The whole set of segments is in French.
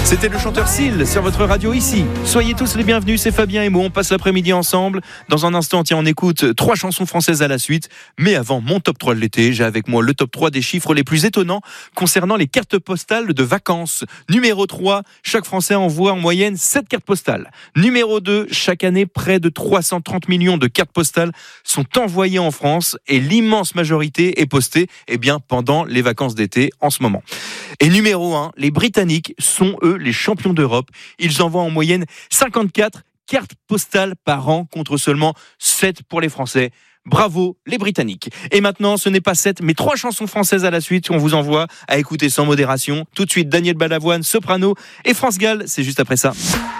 C'était le chanteur Seal sur votre radio ici. Soyez tous les bienvenus, c'est Fabien et moi, on passe l'après-midi ensemble. Dans un instant, tiens, on écoute 3 chansons françaises à la suite. Mais avant mon top 3 de l'été, j'ai avec moi le top 3 des chiffres les plus étonnants concernant les cartes postales de vacances. Numéro 3, chaque Français envoie en moyenne 7 cartes postales. Numéro 2, chaque année, près de 330 millions de cartes postales sont envoyées en France et l'immense majorité est postée pendant les vacances d'été en ce moment. Et numéro 1, les Britanniques sont eux les champions d'Europe. Ils envoient en moyenne 54 cartes postales par an contre seulement 7 pour les Français. Bravo les Britanniques. Et maintenant, ce n'est pas 7, mais 3 chansons françaises à la suite qu'on vous envoie à écouter sans modération. Tout de suite, Daniel Balavoine, soprano, et France Gall, c'est juste après ça.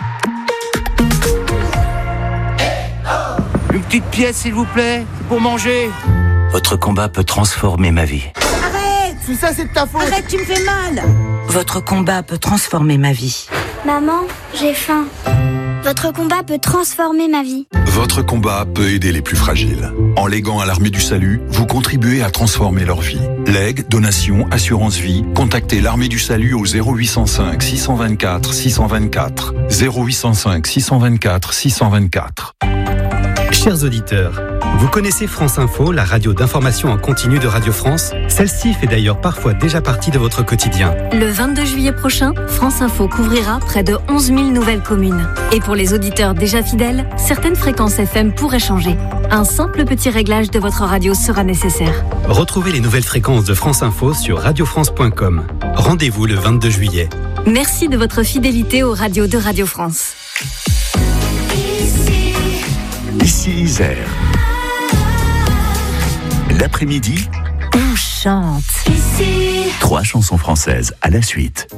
Une petite pièce, s'il vous plaît, pour manger. Votre combat peut transformer ma vie. Tout ça, c'est de ta faute. Arrête, tu me fais mal. Votre combat peut transformer ma vie. Maman, j'ai faim. Votre combat peut transformer ma vie. Votre combat peut aider les plus fragiles. En léguant à l'Armée du Salut, vous contribuez à transformer leur vie. Legs, donations, assurance vie, contactez l'Armée du Salut au 0805 624 624. 0805 624 624. Chers auditeurs, vous connaissez France Info, la radio d'information en continu de Radio France? Celle-ci fait d'ailleurs parfois déjà partie de votre quotidien. Le 22 juillet prochain, France Info couvrira près de 11 000 nouvelles communes. Et pour les auditeurs déjà fidèles, certaines fréquences FM pourraient changer. Un simple petit réglage de votre radio sera nécessaire. Retrouvez les nouvelles fréquences de France Info sur radiofrance.com. Rendez-vous le 22 juillet. Merci de votre fidélité aux radios de Radio France. Ici Isère. L'après-midi, On chante. 3 chansons françaises à la suite.